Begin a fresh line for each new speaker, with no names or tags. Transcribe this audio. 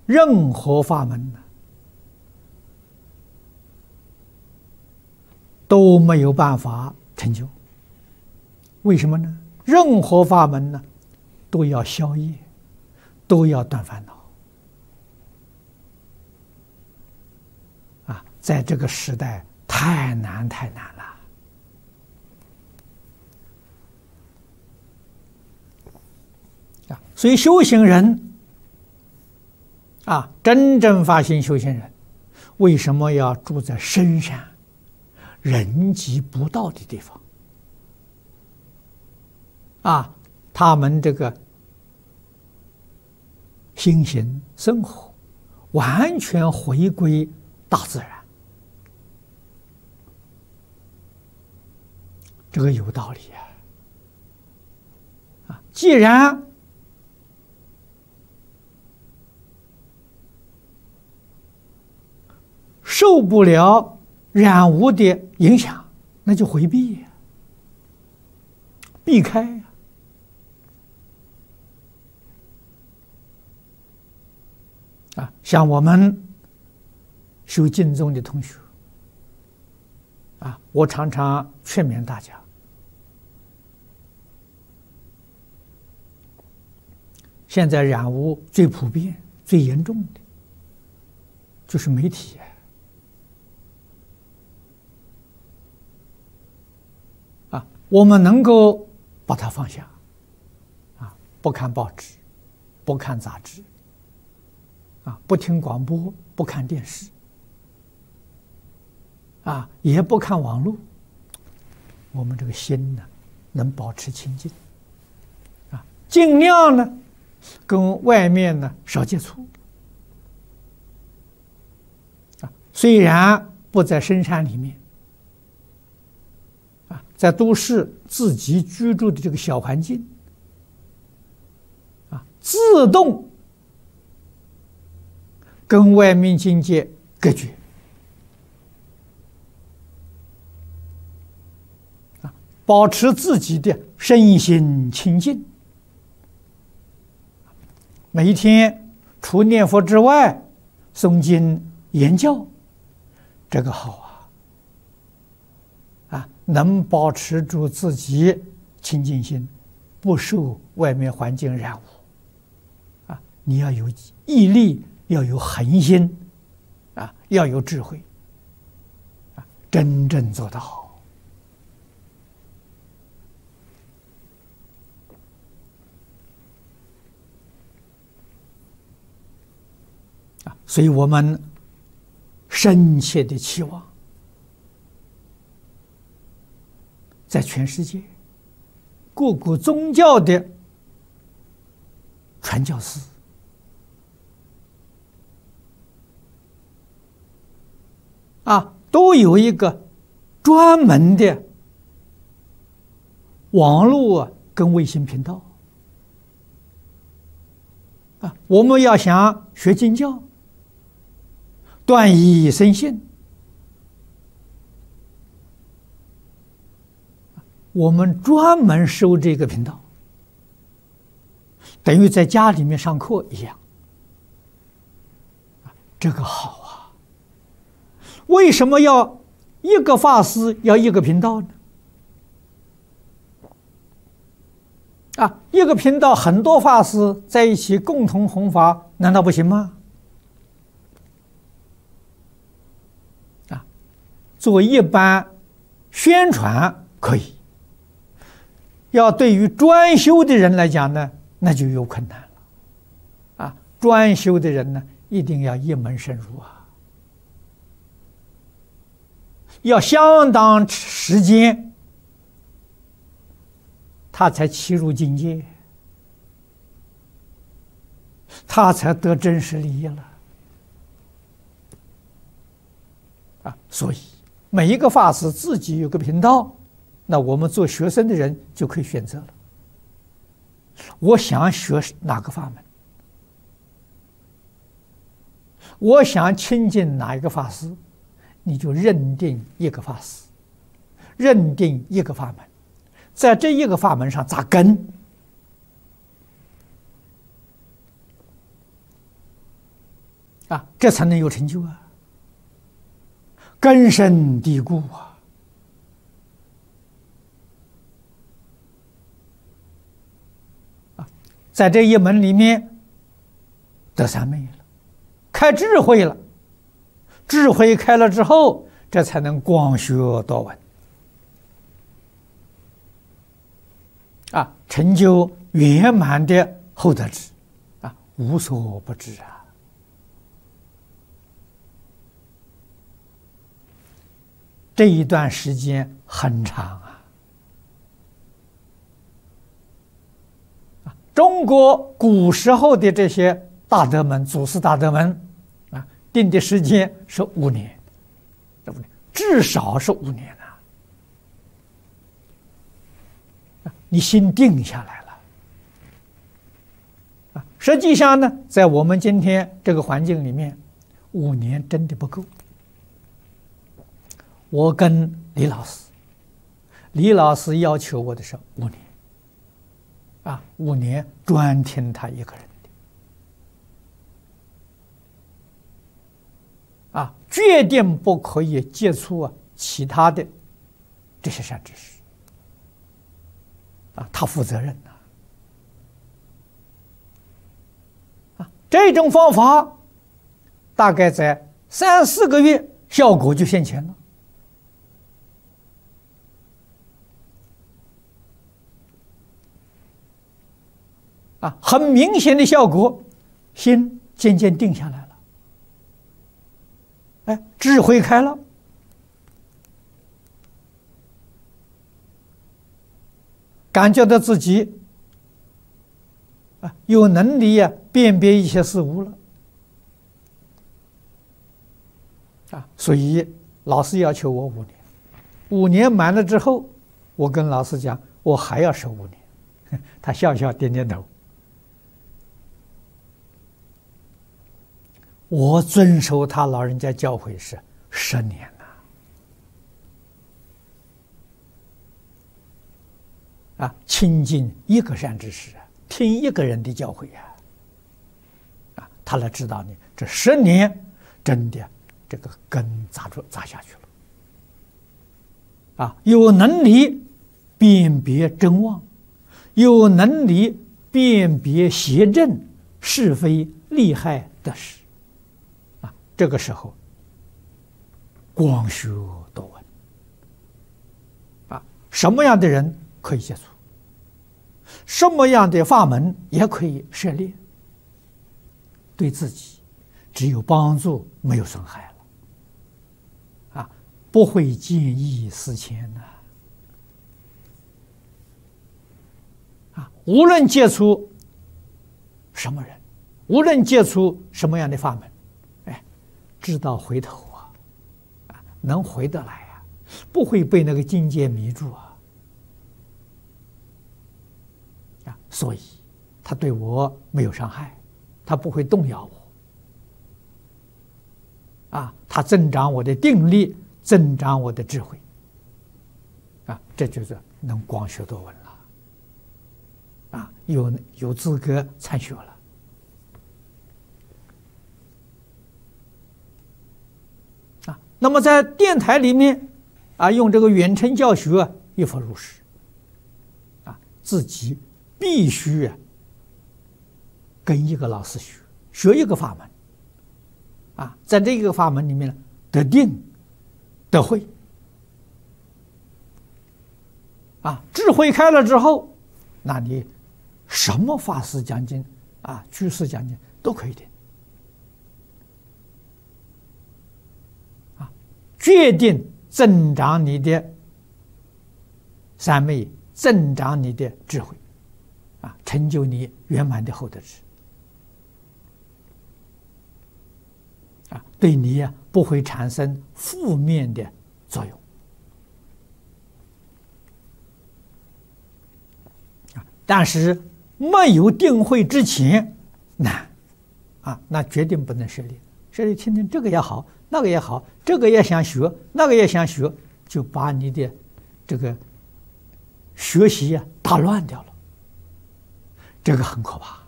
任何法门呢都没有办法成就。为什么呢？任何法门呢都要消业，都要断烦恼啊！在这个时代太难了啊！所以修行人啊，真正发心修行人，为什么要住在深山人迹不到的地方啊？他们这个心行生活完全回归大自然，这个有道理啊！既然受不了染污的影响，那就回避避开啊！像我们修净宗的同学啊，我常常劝勉大家，现在染污最普遍、最严重的就是媒体啊，我们能够把它放下啊，不看报纸，不看杂志啊，不听广播，不看电视啊，也不看网络，我们这个心呢能保持清净啊，尽量呢跟外面呢少接触啊，虽然不在深山里面啊，在都市自己居住的这个小环境啊，自动跟外面境界隔绝啊，保持自己的身心清净。每一天除念佛之外，诵经言教，这个好啊，能保持住自己清净心，不受外面环境染污啊！你要有毅力，要有恒心啊，要有智慧啊，真正做得好啊！所以我们深切的期望，在全世界各个宗教的传教士啊，都有一个专门的网络跟卫星频道啊。我们要想学经教，断疑生信，我们专门收这个频道，等于在家里面上课一样，这个好啊！为什么要一个法师要一个频道呢？啊，一个频道很多法师在一起共同弘法，难道不行吗？啊，做一般宣传可以，要对于专修的人来讲呢，那就有困难了。啊，专修的人呢，一定要一门深入啊，要相当时间，他才契入境界，他才得真实利益了啊！所以每一个法师自己有个频道，那我们做学生的人就可以选择了。我想学哪个法门，我想亲近哪一个法师，你就认定一个法师，认定一个法门，在这一个法门上扎根这才能有成就啊，根深蒂固在这一门里面得三昧了，开智慧了，智慧开了之后，这才能广学多闻成就圆满的厚德智无所不知这一段时间很长中国古时候的这些大德们、祖师大德们定的时间是5年，至少是5年你心定下来了实际上呢，在我们今天这个环境里面，5年真的不够。我跟李老师要求我的是5年5年专听他一个人的决定不可以接触其他的这些善知识他负责任这种方法大概在3、4个月效果就现前了很明显的效果，心渐渐定下来了，智慧开了，感觉到自己有能力辨别一些事物了所以老师要求我5年，5年满了之后，我跟老师讲，我还要守5年，他笑笑点点头。我遵守他老人家教诲是10年亲近一个善知识听一个人的教诲他来指导你，这10年真的这个根扎下去了有能力辨别真妄，有能力辨别邪正是非利害得失这个时候广学多闻什么样的人可以接触，什么样的法门也可以涉猎，对自己只有帮助没有损害了不会见异思迁无论接触什么人，无论接触什么样的法门知道回头能回得来不会被那个境界迷住所以他对我没有伤害，他不会动摇我他增长我的定力，增长我的智慧这就是能广学多闻了有资格参学了那么在电台里面用这个远程教学一佛入实自己必须跟一个老师学一个法门在这个法门里面得定得慧智慧开了之后，那你什么法师讲经居士讲经都可以听决定增长你的三昧，增长你的智慧成就你圆满的厚德智对你不会产生负面的作用但是没有定慧之前难那决定不能涉猎，涉猎听听这个也好，那个也好，这个也想学，那个也想学，就把你的这个学习打乱掉了，这个很可怕